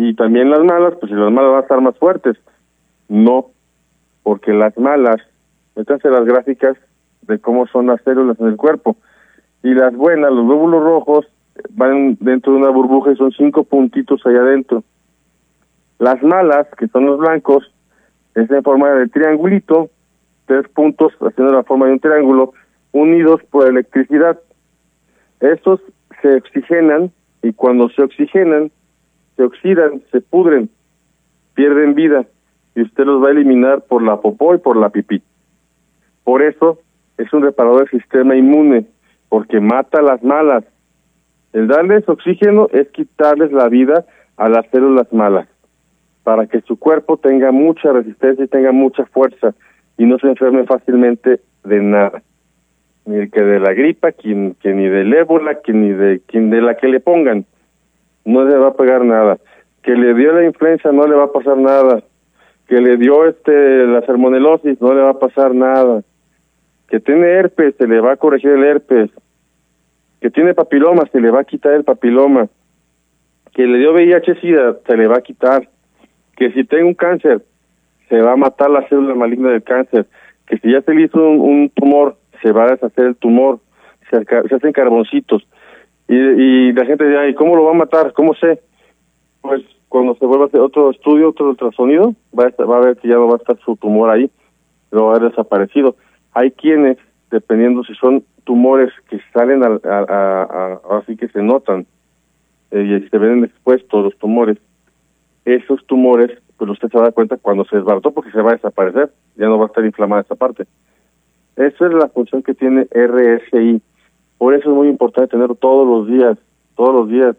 Y también las malas, pues si las malas van a estar más fuertes. No, porque las malas, métanse las gráficas de cómo son las células en el cuerpo. Y las buenas, los glóbulos rojos, van dentro de una burbuja y son 5 puntitos allá adentro. Las malas, que son los blancos, es en forma de triangulito, 3 puntos haciendo la forma de un triángulo, unidos por electricidad. Estos se oxigenan y cuando se oxigenan, se oxidan, se pudren, pierden vida y usted los va a eliminar por la popó y por la pipí. Por eso es un reparador del sistema inmune, porque mata las malas. El darles oxígeno es quitarles la vida a las células malas, para que su cuerpo tenga mucha resistencia y tenga mucha fuerza y no se enferme fácilmente de nada. Ni que de la gripa, que ni del ébola, que ni de la que le pongan. No le va a pegar nada. Que le dio la influenza, no le va a pasar nada. Que le dio la salmonelosis, no le va a pasar nada. Que tiene herpes, se le va a corregir el herpes. Que tiene papiloma, se le va a quitar el papiloma. Que le dio VIH-Sida, se le va a quitar. Que si tenga un cáncer, se va a matar la célula maligna del cáncer. Que si ya se le hizo un tumor, se va a deshacer el tumor. Se hacen carboncitos. Y la gente dice, ¿y cómo lo va a matar? ¿Cómo sé? Pues cuando se vuelva a hacer otro estudio, otro ultrasonido, va a ver que ya no va a estar su tumor ahí, lo va a haber desaparecido. Hay quienes, dependiendo si son tumores que salen así que se notan y se ven expuestos los tumores, esos tumores, pues usted se va a dar cuenta cuando se desbarató porque se va a desaparecer, ya no va a estar inflamada esa parte. Esa es la función que tiene RSI. Por eso es muy importante tenerlo todos los días,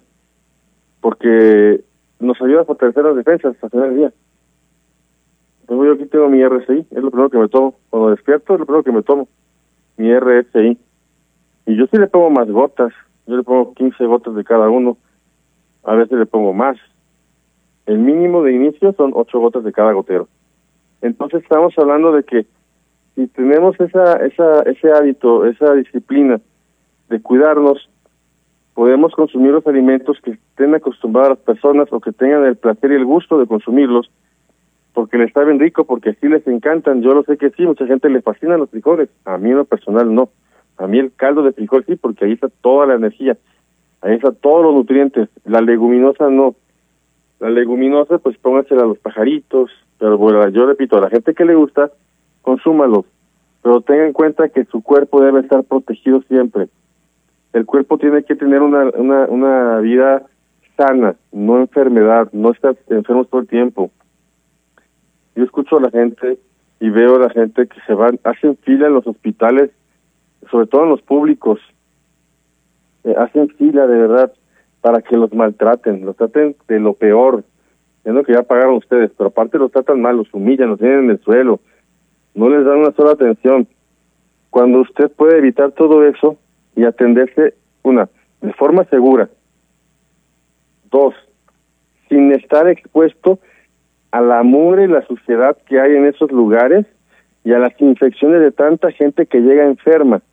porque nos ayuda a fortalecer las defensas al final del día. Entonces yo aquí tengo mi RSI, es lo primero que me tomo. Cuando despierto es lo primero que me tomo, mi RSI. Y yo sí le pongo más gotas, yo le pongo 15 gotas de cada uno, a veces le pongo más. El mínimo de inicio son 8 gotas de cada gotero. Entonces estamos hablando de que si tenemos ese hábito, esa disciplina de cuidarnos, podemos consumir los alimentos que estén acostumbradas las personas o que tengan el placer y el gusto de consumirlos, porque les saben rico, porque así les encantan. Yo lo sé que sí, mucha gente le fascinan los frijoles, a mí en lo personal no. A mí el caldo de frijol sí, porque ahí está toda la energía, ahí está todos los nutrientes. La leguminosa no. La leguminosa pues póngasela a los pajaritos, pero bueno, yo repito, a la gente que le gusta, consúmalo, pero tenga en cuenta que su cuerpo debe estar protegido siempre. El cuerpo tiene que tener una vida sana, no enfermedad, no estar enfermos todo el tiempo. Yo escucho a la gente y veo a la gente que hacen fila en los hospitales, sobre todo en los públicos, hacen fila de verdad para que los maltraten, los traten de lo peor. Es lo que ya pagaron ustedes, pero aparte los tratan mal, los humillan, los tienen en el suelo, no les dan una sola atención. Cuando usted puede evitar todo eso y atenderse, de forma segura. 2, sin estar expuesto a la mugre y la suciedad que hay en esos lugares y a las infecciones de tanta gente que llega enferma,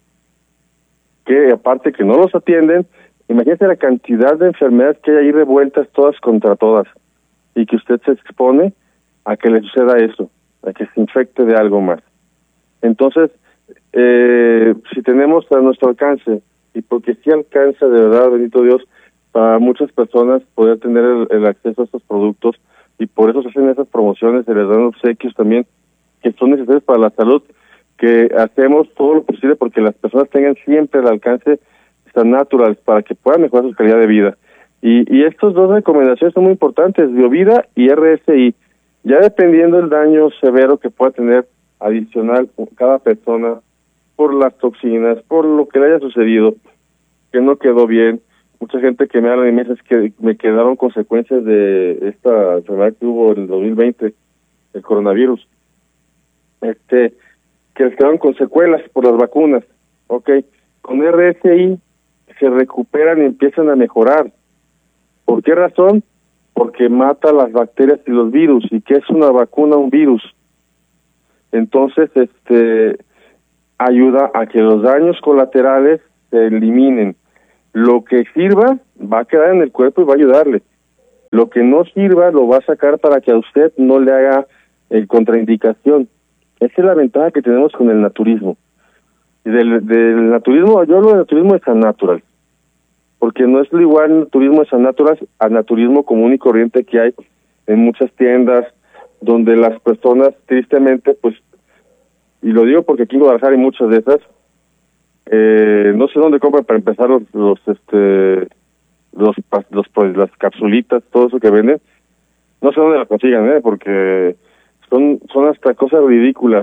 que aparte que no los atienden, imagínese la cantidad de enfermedades que hay ahí revueltas todas contra todas, y que usted se expone a que le suceda eso, a que se infecte de algo más. Entonces, si tenemos a nuestro alcance, y porque sí alcanza de verdad, bendito Dios, para muchas personas poder tener el acceso a estos productos, y por eso se hacen esas promociones, se les dan obsequios también, que son necesarios para la salud, que hacemos todo lo posible porque las personas tengan siempre el alcance Stan Naturals para que puedan mejorar su calidad de vida. Y estas 2 recomendaciones son muy importantes, Biovida y RSI. Ya dependiendo del daño severo que pueda tener adicional cada persona, por las toxinas, por lo que le haya sucedido, que no quedó bien. Mucha gente que me habla y me dice que me quedaron consecuencias de esta enfermedad que hubo en el 2020, el coronavirus. Que les quedaron con secuelas por las vacunas. Con RSI se recuperan y empiezan a mejorar. ¿Por qué razón? Porque mata las bacterias y los virus. ¿Y qué es una vacuna? Un virus. Entonces, ayuda a que los daños colaterales se eliminen. Lo que sirva va a quedar en el cuerpo y va a ayudarle. Lo que no sirva lo va a sacar para que a usted no le haga contraindicación. Esa es la ventaja que tenemos con el naturismo. Y del naturismo, yo hablo de naturismo de San Natural, porque no es lo igual naturismo de San Natural a naturismo común y corriente que hay en muchas tiendas, donde las personas, tristemente, pues, y lo digo porque aquí en Guadalajara hay muchas de esas, no sé dónde compran para empezar las capsulitas, todo eso que venden, no sé dónde las consigan, porque son hasta cosas ridículas.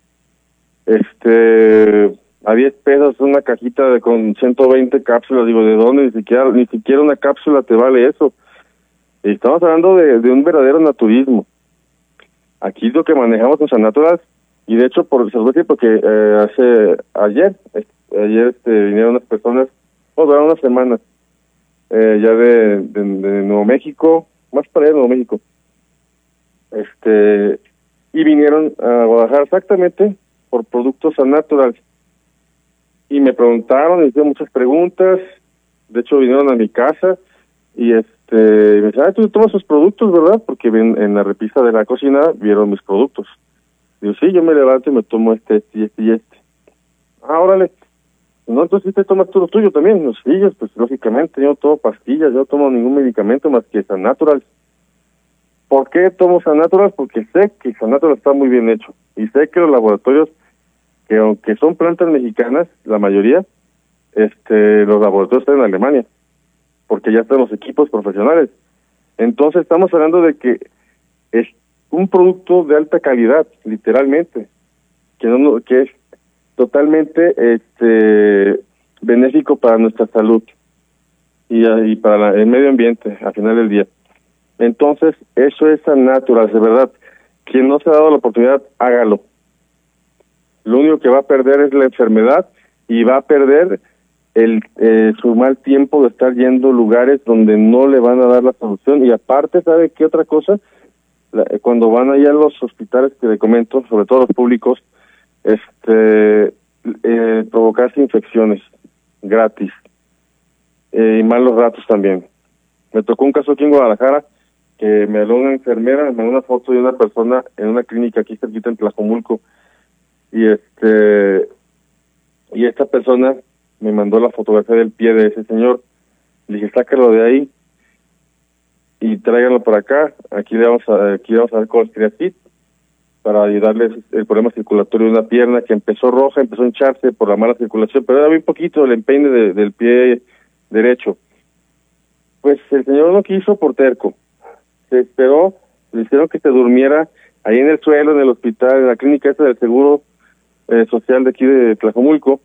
A 10 pesos una cajita con 120 cápsulas, digo, ¿de dónde? Ni siquiera una cápsula te vale eso. Y estamos hablando de un verdadero naturismo. Aquí lo que manejamos en San Natural, y de hecho, se los voy a decir porque ayer vinieron unas personas, duraron una semana, ya de Nuevo México, más para allá de Nuevo México, y vinieron a Guadalajara exactamente por productos San Natural, y me preguntaron, me hicieron muchas preguntas. De hecho vinieron a mi casa y me decían, tú tomas sus productos, ¿verdad? Porque en la repisa de la cocina vieron mis productos. Digo, sí, yo me levanto y me tomo este y este. Ah, órale. No, entonces te tomas tú lo tuyo también. Los sillos, pues lógicamente, yo no tomo pastillas, yo no tomo ningún medicamento más que San Natural. ¿Por qué tomo San Natural? Porque sé que San Natural está muy bien hecho. Y sé que los laboratorios, que aunque son plantas mexicanas, la mayoría, los laboratorios están en Alemania, porque ya están los equipos profesionales. Entonces estamos hablando de que es un producto de alta calidad, literalmente, que es totalmente benéfico para nuestra salud y para el medio ambiente al final del día. Entonces, eso es San Natural, de verdad. Quien no se ha dado la oportunidad, hágalo. Lo único que va a perder es la enfermedad y va a perder su mal tiempo de estar yendo a lugares donde no le van a dar la solución. Y aparte, ¿sabe qué otra cosa? Cuando van allá a los hospitales que le comento, sobre todo los públicos, provocarse infecciones gratis y malos ratos también. Me tocó un caso aquí en Guadalajara que me habló una enfermera, me mandó una foto de una persona en una clínica aquí cerquita en Tlajomulco, y esta persona me mandó la fotografía del pie de ese señor. Le dije, sácalo de ahí y tráiganlo para acá. Aquí vamos a dar colstriacid para ayudarles el problema circulatorio de una pierna que empezó roja, empezó a hincharse por la mala circulación, pero era bien poquito el empeine del pie derecho. Pues el señor no quiso por terco, se esperó, le hicieron que se durmiera ahí en el suelo, en el hospital, en la clínica esta del Seguro Social de aquí de Tlajomulco,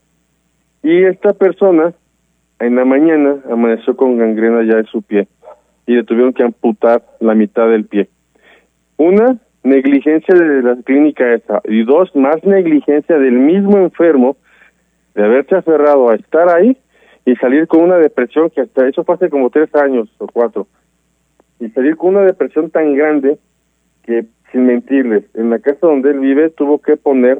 y esta persona en la mañana amaneció con gangrena ya en su pie y le tuvieron que amputar la mitad del pie. Una, negligencia de la clínica esa, y dos, más negligencia del mismo enfermo de haberse aferrado a estar ahí y salir con una depresión que hasta eso fue hace como 3 años o 4, y salir con una depresión tan grande que, sin mentirles, en la casa donde él vive tuvo que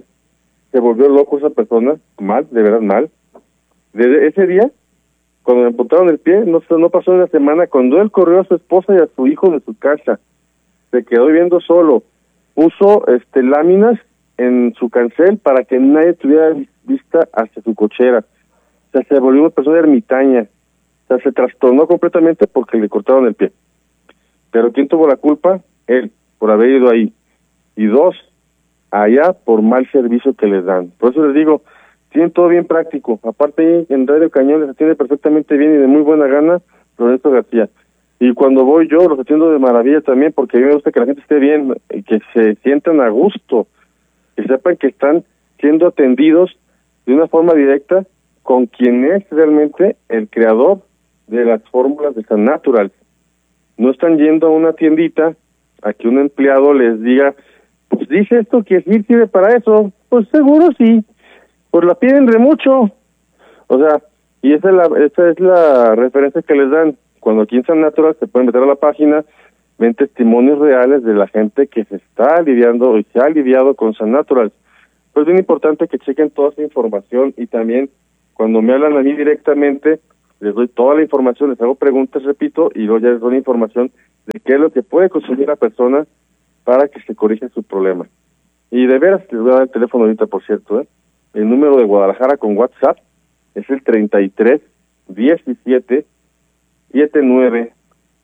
se volvió loco esa persona, mal, de verdad mal. Desde ese día, cuando le amputaron el pie, no pasó una semana, cuando él corrió a su esposa y a su hijo de su casa, se quedó viviendo solo, puso láminas en su cancel para que nadie tuviera vista hacia su cochera. O sea, se volvió una persona ermitaña. O sea, se trastornó completamente porque le cortaron el pie. Pero ¿quién tuvo la culpa? Él, por haber ido ahí. Y dos, allá por mal servicio que les dan. Por eso les digo, tienen todo bien práctico. Aparte, en Radio Cañón les atiende perfectamente bien y de muy buena gana Lorenzo García. Y cuando voy yo, los atiendo de maravilla también, porque a mí me gusta que la gente esté bien, y que se sientan a gusto, que sepan que están siendo atendidos de una forma directa con quien es realmente el creador de las fórmulas de San Natural. No están yendo a una tiendita a que un empleado les diga, pues dice esto que sí sirve para eso. Pues seguro sí, pues la piden de mucho. O sea, y esa es la referencia que les dan. Cuando aquí en San Natural se pueden meter a la página, ven testimonios reales de la gente que se está aliviando y se ha aliviado con San Natural. Pues es bien importante que chequen toda esa información, y también cuando me hablan a mí directamente, les doy toda la información, les hago preguntas, repito, y luego ya les doy información de qué es lo que puede consumir la persona para que se corrija su problema. Y de veras, les voy a dar el teléfono ahorita, por cierto, el número de Guadalajara con WhatsApp es el 33 17 79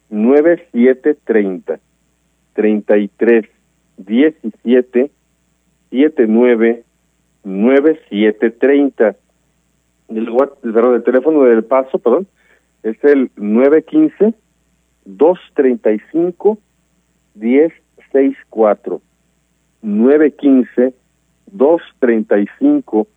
9730. 33 17 79 9730. El teléfono del Paso, es el 915 235 1064. 915 235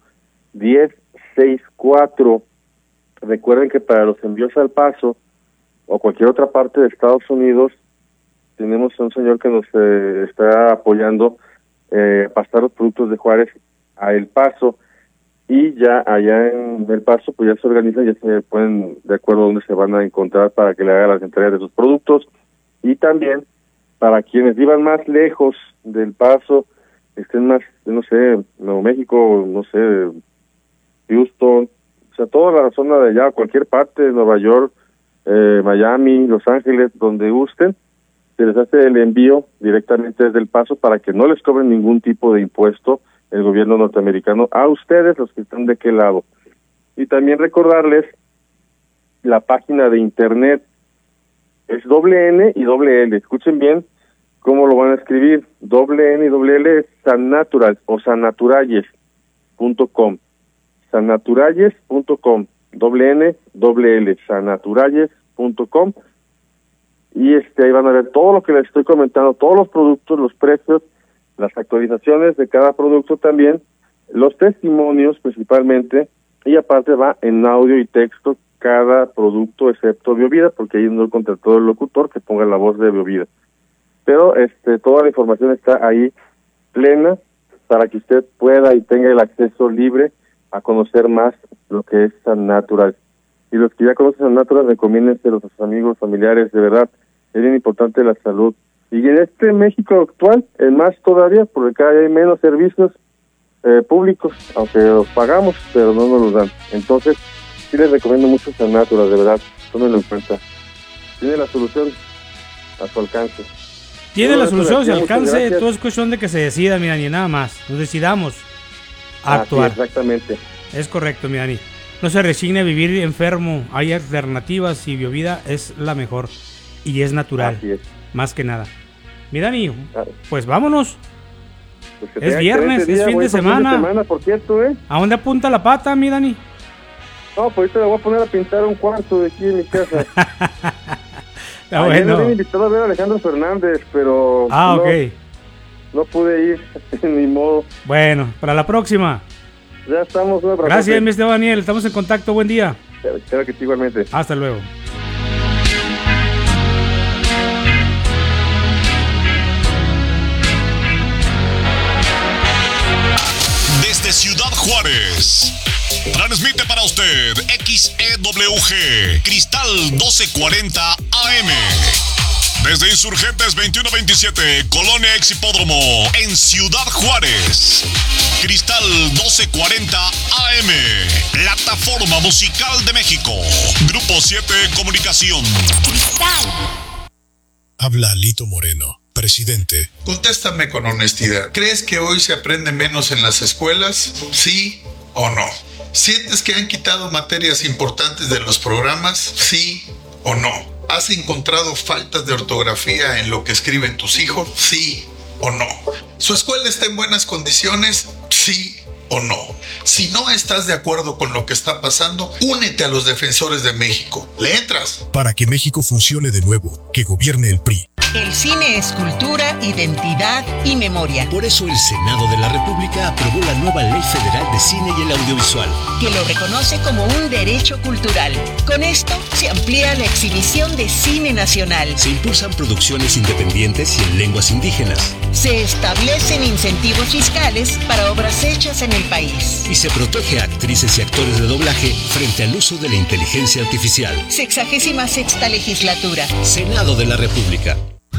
1064. Recuerden que para los envíos al Paso o cualquier otra parte de Estados Unidos tenemos a un señor que nos está apoyando pasar los productos de Juárez a El Paso, y ya allá en El Paso pues ya se organizan, ya se ponen de acuerdo a dónde se van a encontrar para que le haga las entregas de sus productos. Y también para quienes vivan más lejos del Paso, estén más, no sé, Nuevo México, no sé, Houston, o sea, toda la zona de allá, cualquier parte de Nueva York, Miami, Los Ángeles, donde gusten, se les hace el envío directamente desde El Paso para que no les cobren ningún tipo de impuesto el gobierno norteamericano a ustedes, los que están de qué lado. Y también recordarles la página de internet, es N y L. Escuchen bien cómo lo van a escribir. N y L es Sannatural o sannaturalles.com. Sannaturalles.com. N, L, sannaturalles.com. Y ahí van a ver todo lo que les estoy comentando, todos los productos, los precios, las actualizaciones de cada producto también, los testimonios principalmente, y aparte va en audio y texto cada producto excepto Biovida, porque ahí no contrató el locutor que ponga la voz de Biovida. Pero toda la información está ahí plena para que usted pueda y tenga el acceso libre a conocer más lo que es Sannatural. Y los que ya conocen Sannatural, recomiéndenselo a sus amigos, familiares, de verdad, es bien importante la salud. Y en este México actual, es más todavía, porque cada día hay menos servicios públicos, aunque los pagamos, pero no nos los dan. Entonces, sí les recomiendo mucho Sannatural, de verdad, tómenlo en cuenta. Tiene la solución a su alcance. Tiene la solución a su alcance, todo es cuestión de que se decida, mi Dani, nada más. Nos decidamos a actuar. Sí, exactamente. Es correcto, mi Dani. No se resigne a vivir enfermo, hay alternativas y Biovida es la mejor. Y es natural, más que nada. Mi Dani, pues vámonos. Pues es viernes, es fin de semana. Por cierto, ¿A dónde apunta la pata, mi Dani? No, pues ahorita le voy a poner a pintar un cuarto de aquí en mi casa. Bueno. Me habían invitado a ver a Alejandro Fernández, pero ok. No pude ir, ni modo. Bueno, para la próxima. Ya estamos. Gracias, mi Daniel, estamos en contacto, buen día. Claro que sí, igualmente. Hasta luego. Desde Ciudad Juárez, transmite para usted XEWG Cristal 1240 AM. Desde Insurgentes 2127, Colonia Exhipódromo, en Ciudad Juárez. Cristal 1240 AM, Plataforma Musical de México. Grupo 7 Comunicación. Cristal. Habla Lito Moreno, presidente. Contéstame con honestidad. ¿Crees que hoy se aprende menos en las escuelas? ¿Sí o no? ¿Sientes que han quitado materias importantes de los programas? ¿Sí o no? ¿Has encontrado faltas de ortografía en lo que escriben tus hijos? ¿Sí o no? ¿Su escuela está en buenas condiciones? ¿Sí o no? Si no estás de acuerdo con lo que está pasando, únete a los defensores de México. ¿Le entras? Para que México funcione de nuevo, que gobierne el PRI. El cine es cultura, identidad y memoria. Por eso el Senado de la República aprobó la nueva Ley Federal de Cine y el Audiovisual, que lo reconoce como un derecho cultural. Con esto se amplía la exhibición de cine nacional. Se impulsan producciones independientes y en lenguas indígenas. Se establecen incentivos fiscales para obras hechas en el país. Y se protege a actrices y actores de doblaje frente al uso de la inteligencia artificial. 66ª legislatura. Senado de la República.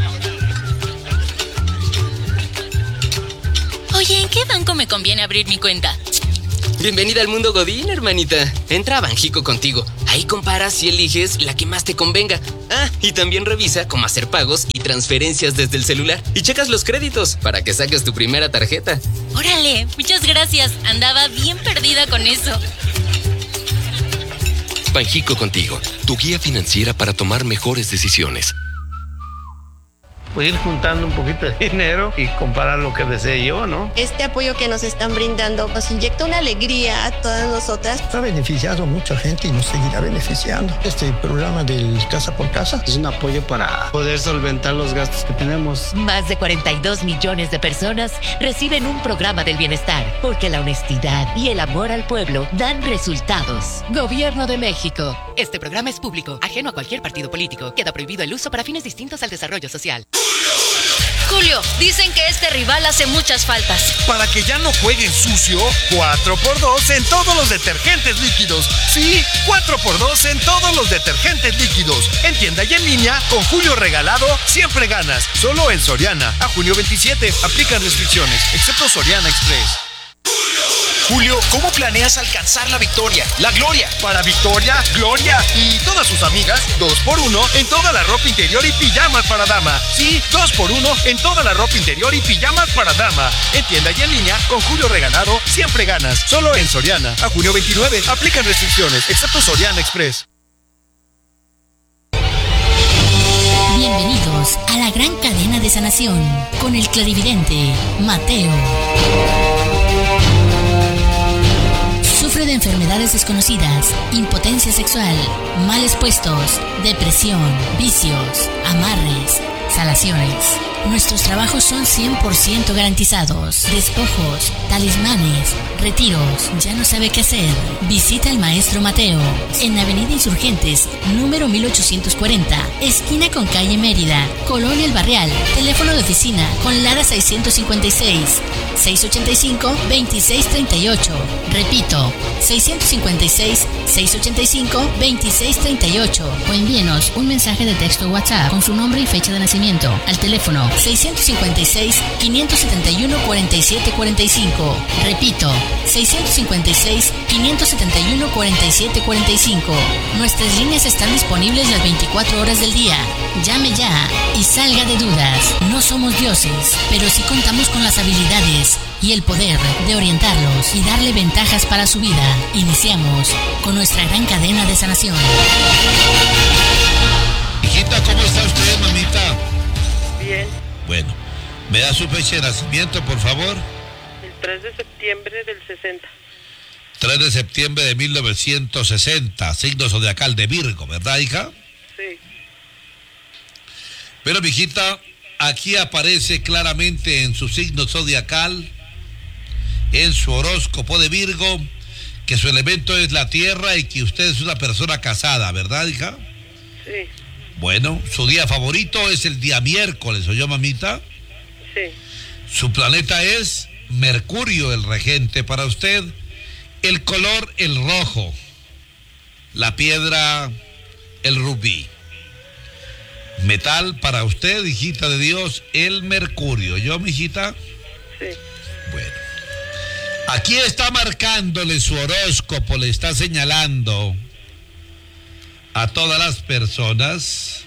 Oye, ¿en qué banco me conviene abrir mi cuenta? Bienvenida al mundo Godín, hermanita. Entra a Banjico contigo. Ahí comparas y eliges la que más te convenga. Ah, y también revisa cómo hacer pagos y transferencias desde el celular. Y checas los créditos para que saques tu primera tarjeta. ¡Órale! Muchas gracias. Andaba bien perdida con eso. Banjico Contigo, tu guía financiera para tomar mejores decisiones. Pues ir juntando un poquito de dinero y comprar lo que desee yo, ¿no? Este apoyo que nos están brindando nos inyecta una alegría a todas nosotras. Ha beneficiado a mucha gente y nos seguirá beneficiando. Este programa del Casa por Casa es un apoyo para poder solventar los gastos que tenemos. Más de 42 millones de personas reciben un programa del bienestar, porque la honestidad y el amor al pueblo dan resultados. Gobierno de México. Este programa es público, ajeno a cualquier partido político. Queda prohibido el uso para fines distintos al desarrollo social. Julio, dicen que este rival hace muchas faltas. Para que ya no jueguen sucio, 4x2 en todos los detergentes líquidos. Sí, 4x2 en todos los detergentes líquidos. En tienda y en línea, con Julio regalado, siempre ganas. Solo en Soriana. A junio 27, aplican restricciones, excepto Soriana Express. Julio, ¿cómo planeas alcanzar la victoria, la gloria? Para Victoria, Gloria y todas sus amigas, 2x1 en toda la ropa interior y pijamas para dama. Sí, 2x1 en toda la ropa interior y pijamas para dama. En tienda y en línea, con Julio regalado, siempre ganas. Solo en Soriana. A junio 29, aplican restricciones, excepto Soriana Express. Bienvenidos a la gran cadena de sanación con el clarividente Mateo. Sufre de enfermedades desconocidas, impotencia sexual, males puestos, depresión, vicios, amarres, salaciones. Nuestros trabajos son 100% garantizados. Despojos, talismanes, retiros. ¿Ya no sabe qué hacer? Visita al maestro Mateo en Avenida Insurgentes, número 1840, esquina con calle Mérida, Colonia El Barrial. Teléfono de oficina con Lara 656-685-2638. Repito, 656-685-2638. O envíenos un mensaje de texto WhatsApp con su nombre y fecha de nacimiento al teléfono 656-571-4745. Repito, 656-571-4745. Nuestras líneas están disponibles las 24 horas del día. Llame ya y salga de dudas. No somos dioses, pero sí contamos con las habilidades y el poder de orientarlos y darle ventajas para su vida. Iniciamos con nuestra gran cadena de sanación. Hijita, ¿cómo está usted, mamita? Bien. Bueno, ¿me da su fecha de nacimiento, por favor? El 3 de septiembre del 60. 3 de septiembre de 1960, signo zodiacal de Virgo, ¿verdad, hija? Sí. Pero, mijita, aquí aparece claramente en su signo zodiacal, en su horóscopo de Virgo, que su elemento es la tierra y que usted es una persona casada, ¿verdad, hija? Sí. Bueno, su día favorito es el día miércoles, ¿oyó, mamita? Sí. Su planeta es Mercurio, el regente para usted. El color, el rojo. La piedra, el rubí. Metal para usted, hijita de Dios, el mercurio. ¿Yo, mi hijita? Sí. Bueno. Aquí está marcándole su horóscopo, le está señalando a todas las personas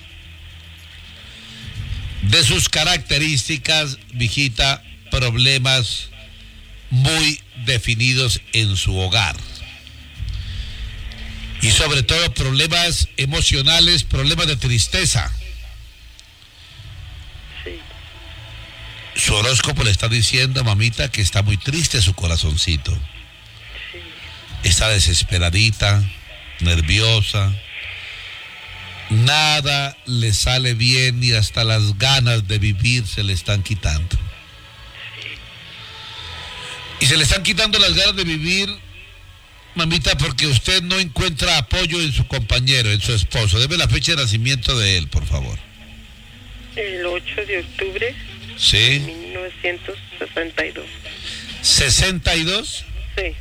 de sus características, mijita, problemas muy definidos en su hogar. Y sobre todo problemas emocionales, problemas de tristeza. Sí. Su horóscopo le está diciendo, mamita, que está muy triste su corazoncito. Sí. Está desesperadita, nerviosa. Nada le sale bien y hasta las ganas de vivir se le están quitando. Y se le están quitando las ganas de vivir, mamita, porque usted no encuentra apoyo en su compañero, en su esposo. Deme la fecha de nacimiento de él, por favor. El 8 de octubre. Sí. De 1962. ¿62? Sí.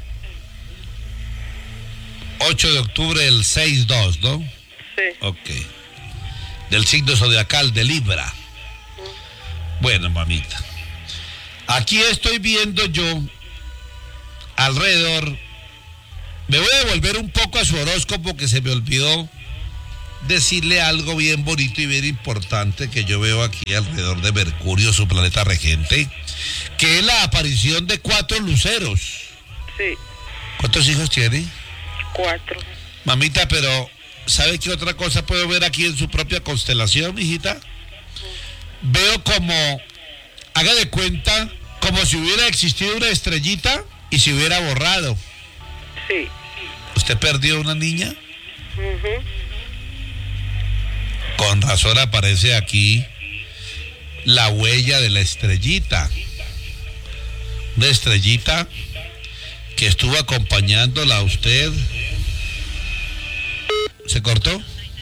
8 de octubre del 62, ¿no? Sí. Ok. Del signo zodiacal de Libra. Bueno, mamita. Aquí estoy viendo yo alrededor Me voy a devolver un poco a su horóscopo, que se me olvidó decirle algo bien bonito y bien importante que yo veo aquí alrededor de Mercurio, su planeta regente, que es la aparición de 4 luceros. Sí. ¿Cuántos hijos tiene? 4. Mamita, pero ¿sabe qué otra cosa puedo ver aquí en su propia constelación, mijita? Veo como, haga de cuenta, como si hubiera existido una estrellita y se hubiera borrado. Sí. ¿Usted perdió una niña? Con razón aparece aquí la huella de la estrellita. Una estrellita que estuvo acompañándola a usted. ¿Se cortó?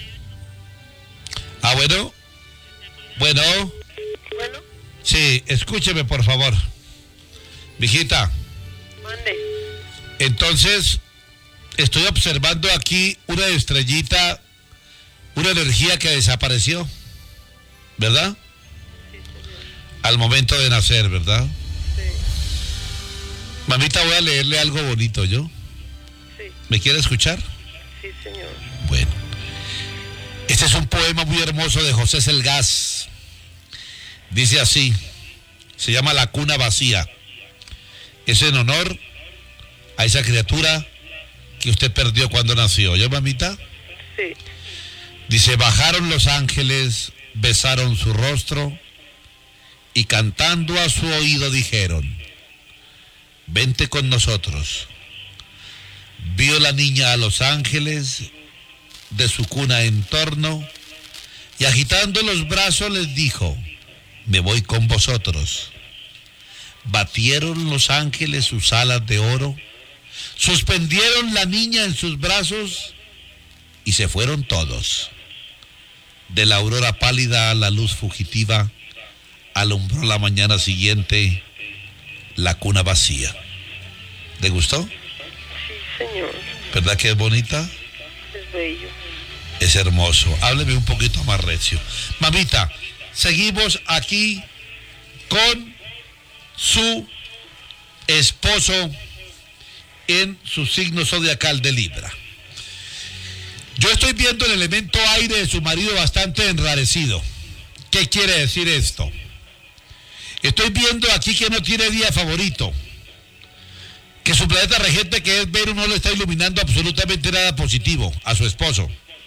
Ah, bueno. Bueno. Sí, escúcheme, por favor. Mijita. Mande. Entonces, estoy observando aquí una estrellita, una energía que desapareció, ¿verdad? Sí, al momento de nacer, ¿verdad? Sí. Mamita, voy a leerle algo bonito, ¿yo? Sí. ¿Me quiere escuchar? Sí, señor. Bueno. Este es un poema muy hermoso de José Selgás. Dice así, se llama La cuna vacía. Es en honor a esa criatura que usted perdió cuando nació, ¿yo, mamita? Sí. Dice, bajaron los ángeles, besaron su rostro y cantando a su oído dijeron, vente con nosotros. Vio la niña a los ángeles de su cuna en torno y agitando los brazos les dijo, me voy con vosotros. Batieron los ángeles sus alas de oro, suspendieron la niña en sus brazos y se fueron todos. De la aurora pálida a la luz fugitiva, alumbró la mañana siguiente la cuna vacía. ¿Le gustó? Sí, señor. ¿Verdad que es bonita? Es bello. Es hermoso. Hábleme un poquito más recio. Mamita, seguimos aquí con su esposo en su signo zodiacal de Libra. Yo estoy viendo el elemento aire de su marido bastante enrarecido. ¿Qué quiere decir esto? Estoy viendo aquí que no tiene día favorito, que su planeta regente, que es Venus, no le está iluminando absolutamente nada positivo a su esposo.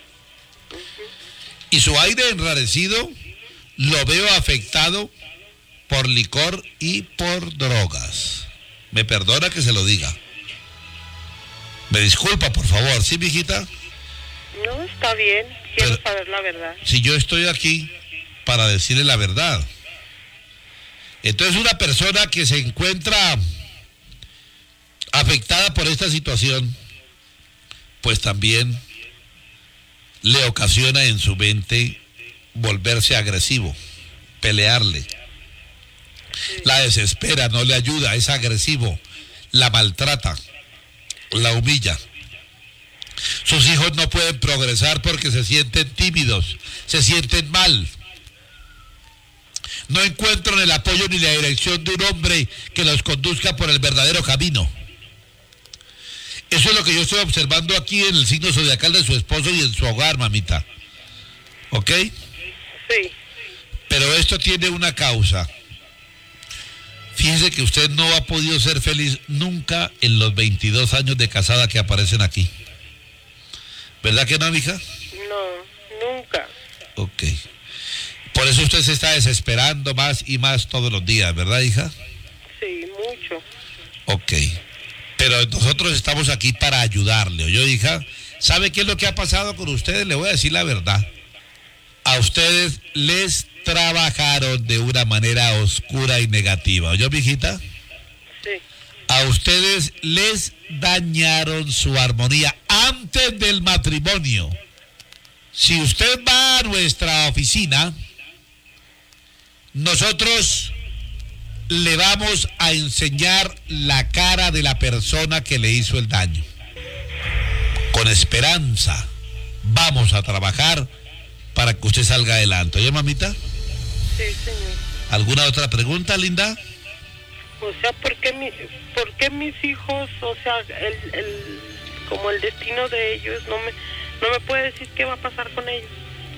Y su aire enrarecido lo veo afectado por licor y por drogas. Me perdona que se lo diga. Me disculpa, por favor, ¿sí, mijita? No, está bien. Quiero saber la verdad. Si yo estoy aquí para decirle la verdad. Entonces, una persona que se encuentra afectada por esta situación, pues también le ocasiona en su mente volverse agresivo, pelearle. La desespera, no le ayuda, es agresivo, la maltrata, la humilla. Sus hijos no pueden progresar porque se sienten tímidos, se sienten mal. No encuentran el apoyo ni la dirección de un hombre que los conduzca por el verdadero camino. Eso es lo que yo estoy observando aquí en el signo zodiacal de su esposo y en su hogar, mamita. ¿Ok? Sí. Pero esto tiene una causa. Fíjese que usted no ha podido ser feliz nunca en los 22 años de casada que aparecen aquí. ¿Verdad que no, mija? No, nunca. Ok. Por eso usted se está desesperando más y más todos los días, ¿verdad, hija? Sí, mucho. Ok. Pero nosotros estamos aquí para ayudarle, ¿oyó, hija? ¿Sabe qué es lo que ha pasado con ustedes? Le voy a decir la verdad. A ustedes les trabajaron de una manera oscura y negativa, ¿oyó, mijita? Sí. A ustedes les dañaron su armonía antes del matrimonio. Si usted va a nuestra oficina, nosotros le vamos a enseñar la cara de la persona que le hizo el daño. Con esperanza vamos a trabajar para que usted salga adelante. ¿Oye, mamita? Sí, señor. ¿Alguna otra pregunta, linda? O sea, ¿por qué mis hijos, o sea, como el destino de ellos. No me puede decir qué va a pasar con ellos.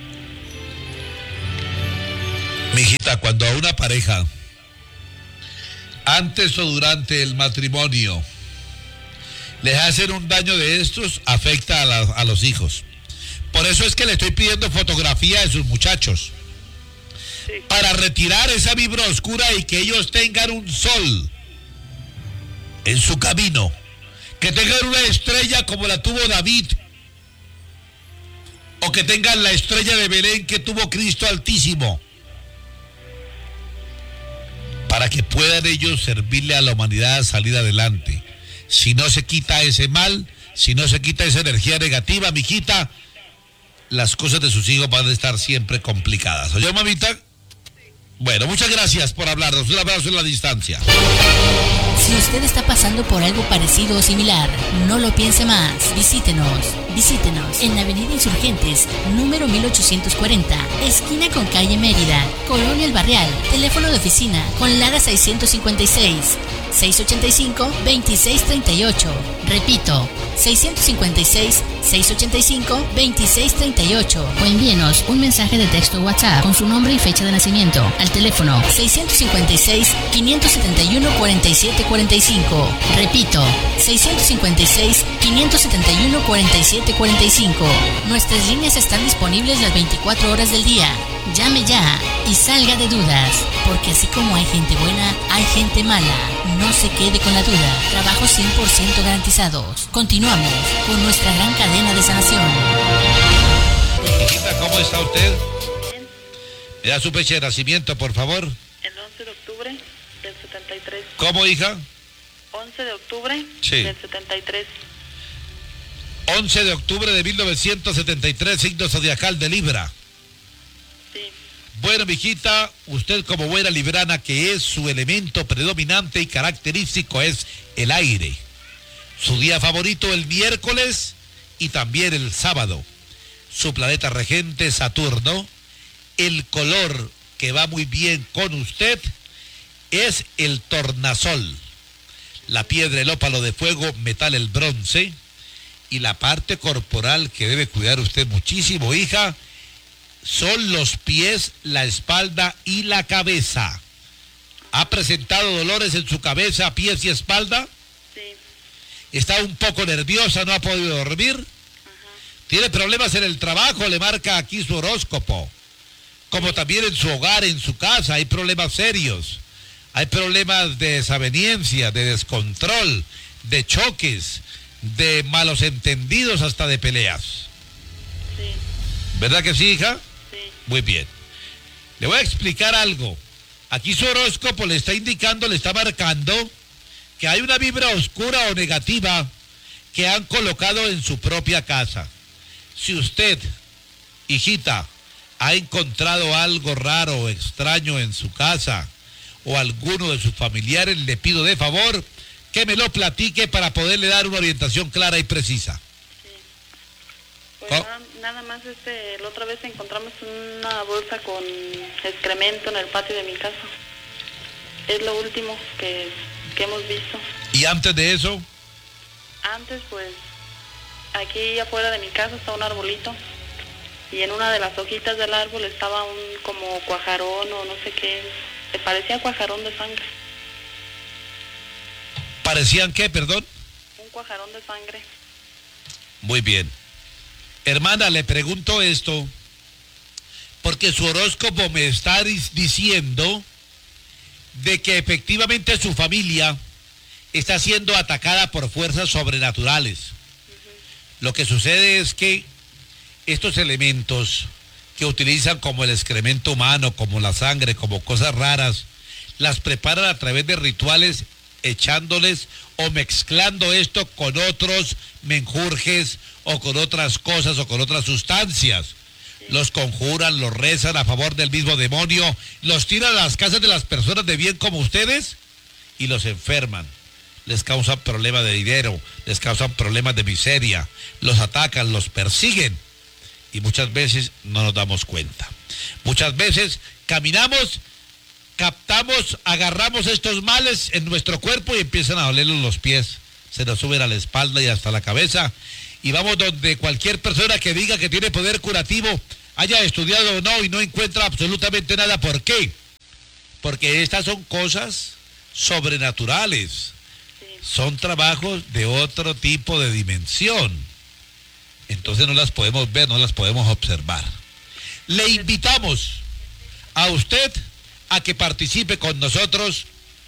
Mijita, cuando a una pareja, antes o durante el matrimonio, les hacen un daño de estos, afecta a los hijos. Por eso es que le estoy pidiendo fotografía de sus muchachos. Sí. Para retirar esa vibra oscura y que ellos tengan un sol en su camino. Que tengan una estrella como la tuvo David. O que tengan la estrella de Belén que tuvo Cristo Altísimo. Para que puedan ellos servirle a la humanidad a salir adelante. Si no se quita ese mal, si no se quita esa energía negativa, mijita, las cosas de sus hijos van a estar siempre complicadas. ¿Oye, mamita? Bueno, muchas gracias por hablarnos. Un abrazo en la distancia. Si usted está pasando por algo parecido o similar, no lo piense más. Visítenos en la Avenida Insurgentes, número 1840, esquina con calle Mérida, Colonia El Barrial. Teléfono de oficina con Lara 656-685-2638. Repito, 656-685-2638. O envíenos un mensaje de texto WhatsApp con su nombre y fecha de nacimiento al teléfono 656-571-4745. Repito, 656-571-4745. Nuestras líneas están disponibles las 24 horas del día. Llame ya y salga de dudas, porque así como hay gente buena, hay gente mala. No se quede con la duda. Trabajos 100% garantizados. Continuamos con nuestra gran cadena de sanación. Hijita, ¿cómo está usted? Bien. ¿Me da su fecha de nacimiento, por favor? El 11 de octubre del 73. ¿Cómo, hija? 11 de octubre sí. Del 73. 11 de octubre de 1973, signo zodiacal de Libra. Sí. Bueno, mijita, usted como buena librana, que es su elemento predominante y característico es el aire. Su día favorito el miércoles y también el sábado. Su planeta regente Saturno. El color que va muy bien con usted es el tornasol. La piedra, el ópalo de fuego, metal, el bronce. Y la parte corporal que debe cuidar usted muchísimo, hija, son los pies, la espalda y la cabeza. ¿Ha presentado dolores en su cabeza, pies y espalda? Sí. ¿Está un poco nerviosa, no ha podido dormir? Ajá. ¿Tiene problemas en el trabajo? Le marca aquí su horóscopo. Como también en su hogar, en su casa, hay problemas serios. Hay problemas de desaveniencia, de descontrol, de choques, de malos entendidos, hasta de peleas. Sí. ¿Verdad que sí, hija? Sí. Muy bien. Le voy a explicar algo. Aquí su horóscopo le está indicando, le está marcando que hay una vibra oscura o negativa que han colocado en su propia casa. Si usted, hijita, ha encontrado algo raro o extraño en su casa o alguno de sus familiares, le pido de favor que me lo platique para poderle dar una orientación clara y precisa. Sí. Pues nada más la otra vez encontramos una bolsa con excremento en el patio de mi casa. Es lo último que hemos visto. ¿Y antes de eso? Antes, pues, aquí afuera de mi casa está un arbolito. Y en una de las hojitas del árbol estaba un como cuajarón o no sé qué. Se parecía cuajarón de sangre. ¿Parecían qué, perdón? Un cuajarón de sangre. Muy bien. Hermana, le pregunto esto porque su horóscopo me está diciendo de que efectivamente su familia está siendo atacada por fuerzas sobrenaturales. Lo que sucede es que estos elementos que utilizan como el excremento humano, como la sangre, como cosas raras, las preparan a través de rituales, echándoles o mezclando esto con otros menjurjes o con otras cosas o con otras sustancias. Los conjuran, los rezan a favor del mismo demonio, los tiran a las casas de las personas de bien como ustedes y los enferman. Les causan problemas de dinero, les causan problemas de miseria, los atacan, los persiguen y muchas veces no nos damos cuenta. Muchas veces caminamos, captamos, agarramos estos males en nuestro cuerpo y empiezan a dolernos los pies, se nos suben a la espalda y hasta la cabeza. Y vamos donde cualquier persona que diga que tiene poder curativo, haya estudiado o no, y no encuentra absolutamente nada. ¿Por qué? Porque estas son cosas sobrenaturales. Son trabajos de otro tipo de dimensión. Entonces no las podemos ver, no las podemos observar. Le invitamos a usted a que participe con nosotros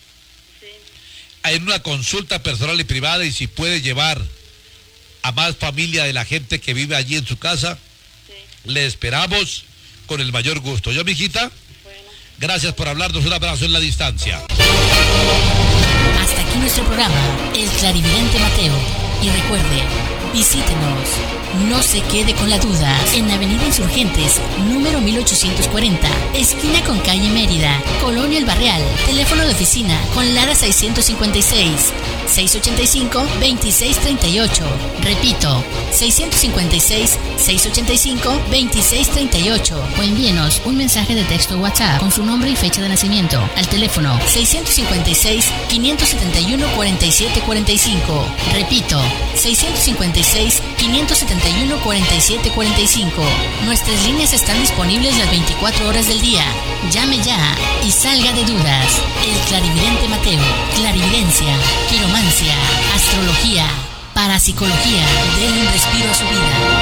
en una consulta personal y privada, y si puede llevar a más familia de la gente que vive allí en su casa, le esperamos con el mayor gusto. Yo, mijita, gracias por hablarnos, un abrazo en la distancia. Hasta aquí nuestro programa, El Clarividente Mateo. Y recuerde, visítenos, no se quede con la duda, en Avenida Insurgentes, número 1840, esquina con calle Mérida, Colonia El Barrial. Teléfono de oficina con Lara 656-685-2638. Repito, 656-685-2638. O envíenos un mensaje de texto o WhatsApp con su nombre y fecha de nacimiento al teléfono 656-571-4745. Repito, 656-571-4745. Nuestras líneas están disponibles las 24 horas del día. Llame ya y salga de dudas. El Clarividente Mateo. Clarividencia, quiromancia, astrología, parapsicología. Denle un respiro a su vida.